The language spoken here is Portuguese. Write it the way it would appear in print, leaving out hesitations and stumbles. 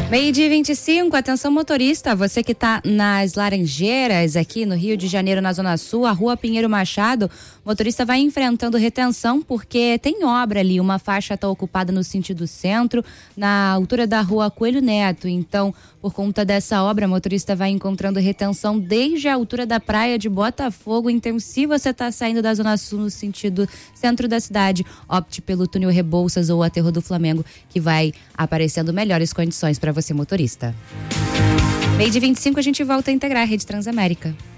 Meio-dia 25, atenção motorista, você que está nas Laranjeiras, aqui no Rio de Janeiro, na Zona Sul, a Rua Pinheiro Machado, o motorista vai enfrentando retenção porque tem obra ali, uma faixa está ocupada no sentido centro, na altura da Rua Coelho Neto. Então, por conta dessa obra, o motorista vai encontrando retenção desde a altura da praia de Botafogo. Então, se você está saindo da Zona Sul no sentido centro da cidade, opte pelo túnel Rebouças ou Aterro do Flamengo, que vai aparecendo melhores condições para você, motorista. Meio de 25, a gente volta a integrar a Rede Transamérica.